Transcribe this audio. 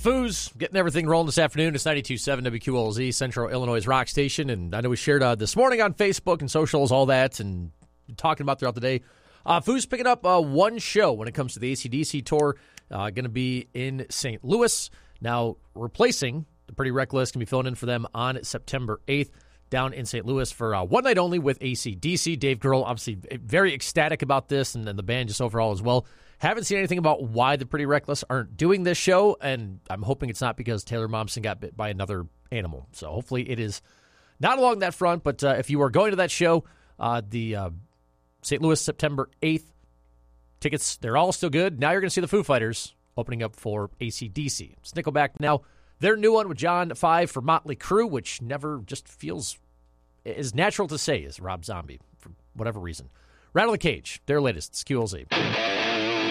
Foos, getting everything rolling this afternoon. It's 92.7 WQLZ, Central Illinois' rock station. And I know we shared this morning on Facebook and socials, all that, and talking about throughout the day. Foos picking up one show when it comes to the AC/DC tour. Going to be in St. Louis. Now, replacing the Pretty Reckless, can be filling in for them on September 8th down in St. Louis for one night only with AC/DC. Dave Grohl, obviously very ecstatic about this, and then the band just overall as well. Haven't seen anything about why the Pretty Reckless aren't doing this show, and I'm hoping it's not because Taylor Momsen got bit by another animal. So hopefully it is not along that front, but if you are going to that show, the St. Louis, September 8th, tickets, they're all still good. Now you're going to see the Foo Fighters opening up for AC/DC. It's Nickelback now. Their new one with John 5 for Motley Crue, which never just feels as natural to say as Rob Zombie for whatever reason. Rattle the Cage, their latest. It's QLZ.